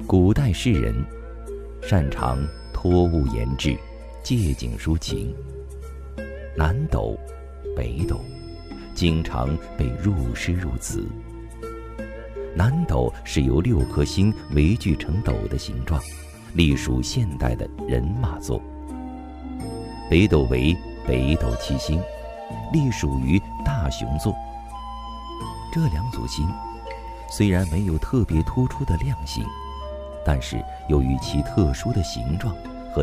古代诗人，擅长托物言志，借景抒情。南斗、北斗经常被入诗入词。南斗是由6颗星围聚成斗的形状，隶属现代的人马座。北斗为北斗七星，隶属于大熊座。这2组星虽然没有特别突出的亮星，但是由于其特殊的形状，